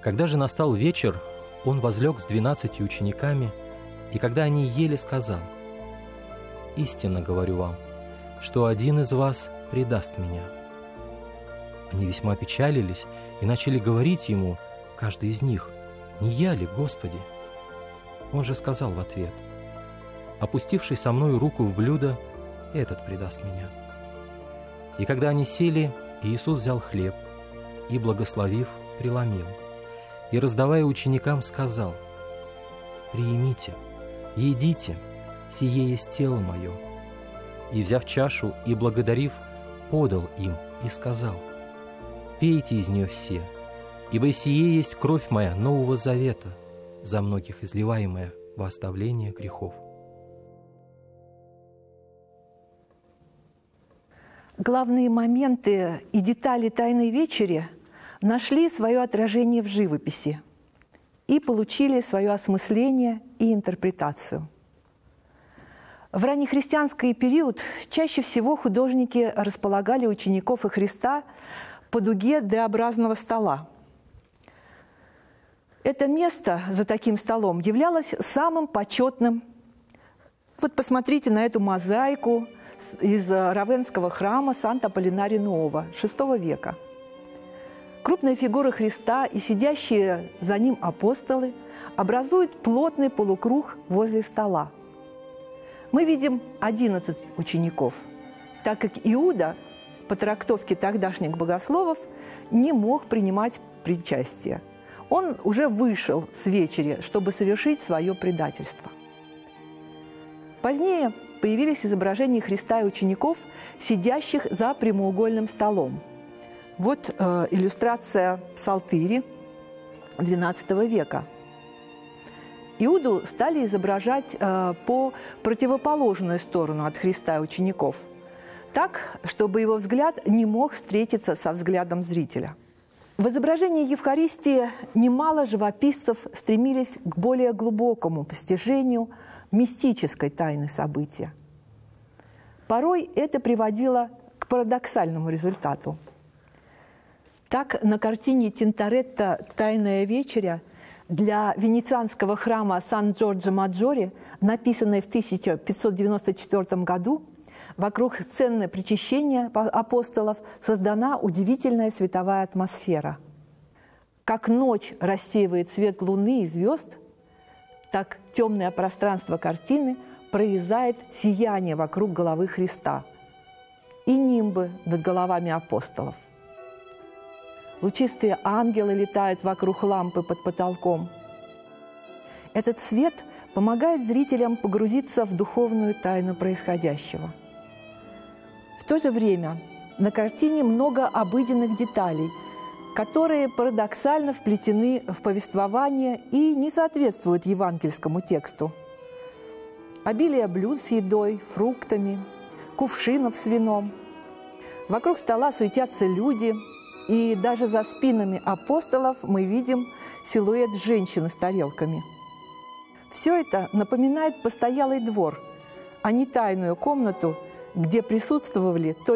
Когда же настал вечер, он возлег с 12 учениками, и когда они ели, сказал: «Истинно говорю вам, что один из вас предаст меня». Они весьма печалились и начали говорить ему, каждый из них: «Не я ли, Господи?» Он же сказал в ответ: «Опустивший со мною руку в блюдо, этот предаст меня». И когда они сели, Иисус взял хлеб и, благословив, преломил, и, раздавая ученикам, сказал: «Приимите, едите, сие есть тело мое». И, взяв чашу и благодарив, подал им и сказал: «Пейте из нее все, ибо сие есть кровь моя Нового Завета, за многих изливаемая во оставление грехов». Главные моменты и детали Тайной вечери нашли свое отражение в живописи и получили свое осмысление и интерпретацию. В раннехристианский период чаще всего художники располагали учеников и Христа по дуге Д-образного стола. Это место за таким столом являлось самым почетным. Вот посмотрите на эту мозаику из Равенского храма Санта-Аполлинария Нового VI века. Крупные фигуры Христа и сидящие за ним апостолы образуют плотный полукруг возле стола. Мы видим 11 учеников, так как Иуда, по трактовке тогдашних богословов, не мог принимать причастие. Он уже вышел с вечери, чтобы совершить свое предательство. Позднее появились изображения Христа и учеников, сидящих за прямоугольным столом. Вот иллюстрация псалтыри XII века. Иуду стали изображать по противоположную сторону от Христа и учеников, так, чтобы его взгляд не мог встретиться со взглядом зрителя. В изображении Евхаристии немало живописцев стремились к более глубокому постижению мистической тайны события. Порой это приводило к парадоксальному результату. Так, на картине Тинторетто «Тайная вечеря» для венецианского храма Сан-Джорджо-Маджоре, написанной в 1594 году, вокруг сцены причащения апостолов создана удивительная световая атмосфера. Как ночь рассеивает свет луны и звезд, так темное пространство картины прорезает сияние вокруг головы Христа и нимбы над головами апостолов. Лучистые ангелы летают вокруг лампы под потолком. Этот свет помогает зрителям погрузиться в духовную тайну происходящего. В то же время на картине много обыденных деталей, которые парадоксально вплетены в повествование и не соответствуют евангельскому тексту. Обилие блюд с едой, фруктами, кувшинов с вином. Вокруг стола суетятся люди, и даже за спинами апостолов мы видим силуэт женщины с тарелками. Все это напоминает постоялый двор, а не тайную комнату, где присутствовали только